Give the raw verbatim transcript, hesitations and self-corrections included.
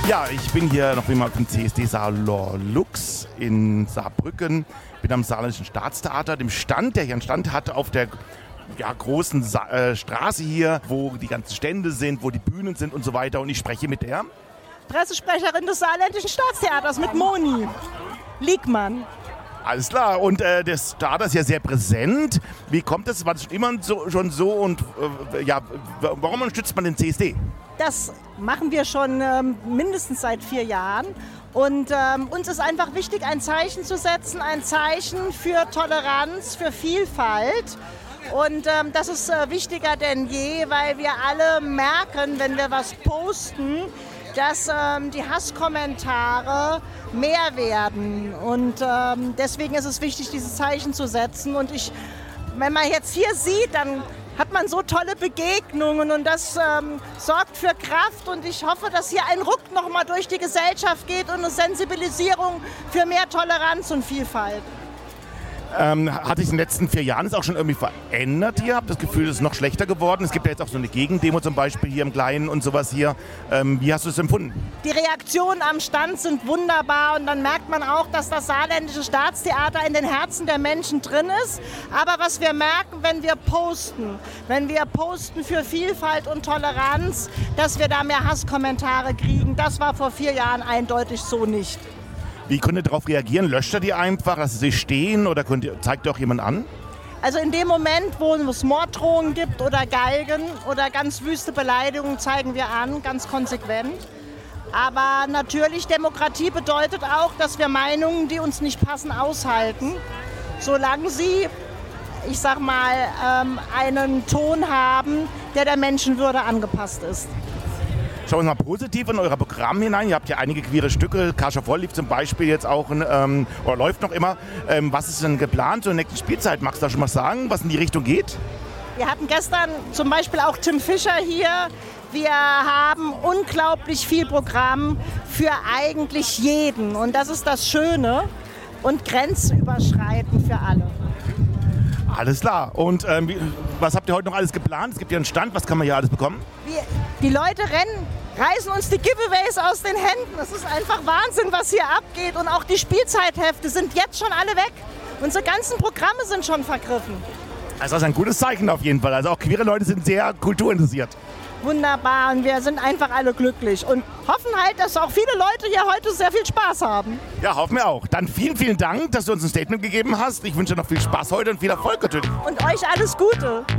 Ja, ich bin hier noch immer auf dem C S D-Salon Lux in Saarbrücken. Bin am Saarländischen Staatstheater, dem Stand, der hier einen Stand hat auf der ja, großen Sa- äh, Straße hier, wo die ganzen Stände sind, wo die Bühnen sind und so weiter. Und ich spreche mit der Pressesprecherin des Saarländischen Staatstheaters, mit Moni Liegmann. Alles klar. Und äh, das Theater ist ja sehr präsent. Wie kommt das? War das schon immer so, schon so? Und äh, ja, warum unterstützt man den C S D? Das machen wir schon ähm, mindestens seit vier Jahren. Und ähm, uns ist einfach wichtig, ein Zeichen zu setzen, ein Zeichen für Toleranz, für Vielfalt. Und ähm, das ist äh, wichtiger denn je, weil wir alle merken, wenn wir was posten, dass ähm, die Hasskommentare mehr werden. Und ähm, deswegen ist es wichtig, dieses Zeichen zu setzen. Und ich, wenn man jetzt hier sieht, dann hat man so tolle Begegnungen und das ähm, sorgt für Kraft. Und ich hoffe, dass hier ein Ruck nochmal durch die Gesellschaft geht und eine Sensibilisierung für mehr Toleranz und Vielfalt. Ähm, hat sich in den letzten vier Jahren ist auch schon irgendwie verändert hier? Habt das Gefühl, es ist noch schlechter geworden? Es gibt ja jetzt auch so eine Gegendemo zum Beispiel hier im Kleinen und sowas hier. Ähm, wie hast du es empfunden? Die Reaktionen am Stand sind wunderbar und dann merkt man auch, dass das Saarländische Staatstheater in den Herzen der Menschen drin ist. Aber was wir merken, wenn wir posten, wenn wir posten für Vielfalt und Toleranz, dass wir da mehr Hasskommentare kriegen, das war vor vier Jahren eindeutig so nicht. Wie könnt ihr darauf reagieren? Löscht ihr die einfach, dass sie stehen oder könnt ihr, zeigt ihr auch jemand an? Also in dem Moment, wo es Morddrohungen gibt oder Galgen oder ganz wüste Beleidigungen, zeigen wir an, ganz konsequent. Aber natürlich, Demokratie bedeutet auch, dass wir Meinungen, die uns nicht passen, aushalten, solange sie, ich sag mal, ähm, einen Ton haben, der der Menschenwürde angepasst ist. Schauen wir mal positiv in euer Programm hinein. Ihr habt ja einige queere Stücke. Kascha Voll lief zum Beispiel jetzt auch, ähm, oder läuft noch immer. Ähm, was ist denn geplant zur nächsten Spielzeit? Magst du da schon mal sagen, was in die Richtung geht? Wir hatten gestern zum Beispiel auch Tim Fischer hier. Wir haben unglaublich viel Programm für eigentlich jeden. Und das ist das Schöne und grenzüberschreitend für alle. Alles klar. Und ähm, wie, was habt ihr heute noch alles geplant? Es gibt ja einen Stand. Was kann man hier alles bekommen? Wir, die Leute rennen, reißen uns die Giveaways aus den Händen. Es ist einfach Wahnsinn, was hier abgeht. Und auch die Spielzeithefte sind jetzt schon alle weg. Unsere ganzen Programme sind schon vergriffen. Also das ist ein gutes Zeichen auf jeden Fall. Also auch queere Leute sind sehr kulturinteressiert. Wunderbar und wir sind einfach alle glücklich und hoffen halt, dass auch viele Leute hier heute sehr viel Spaß haben. Ja, hoffen wir auch. Dann vielen, vielen Dank, dass du uns ein Statement gegeben hast. Ich wünsche dir noch viel Spaß heute und viel Erfolg natürlich. Und euch alles Gute.